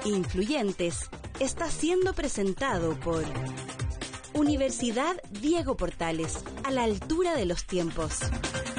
Influyentes está siendo presentado por Universidad Diego Portales, a la altura de los tiempos.